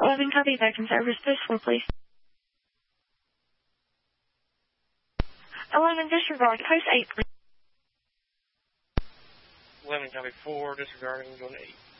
11 copy, back in service, post 4, please. 11 disregard, post 8, please. 11 copy 4, disregarding, going to 8.